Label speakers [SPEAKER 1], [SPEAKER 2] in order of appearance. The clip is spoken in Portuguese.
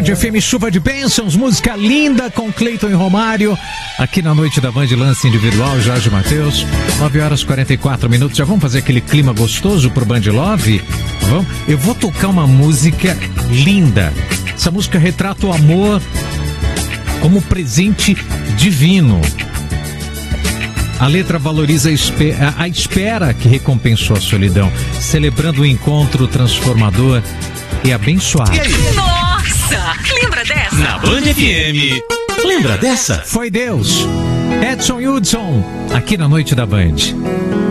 [SPEAKER 1] Band FM, chuva de bênçãos, música linda com Cleiton e Romário, aqui na noite da Band, lance individual, Jorge Mateus, 9h44. Já vamos fazer aquele clima gostoso pro Band Love? Vamos? Eu vou tocar uma música linda. Essa música retrata o amor como presente divino. A letra valoriza a espera que recompensou a solidão, celebrando o encontro transformador e abençoado.
[SPEAKER 2] E aí? Nossa! Lembra dessa?
[SPEAKER 3] Na Band FM. Lembra dessa?
[SPEAKER 1] Foi Deus. Edson Hudson, aqui na noite da Band.